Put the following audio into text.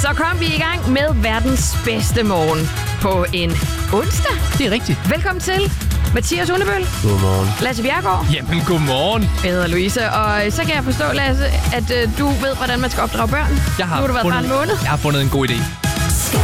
Så kom vi i gang med verdens bedste morgen på en onsdag. Det er rigtigt. Velkommen til Mathias Hundebøl. Godmorgen. Lasse Bjerregaard. Jamen, godmorgen. Jeg hedder Louise, og så kan jeg forstå, Lasse, at du ved, hvordan man skal opdrage børn. Nu har du været bare en måned. Jeg har fundet en god idé.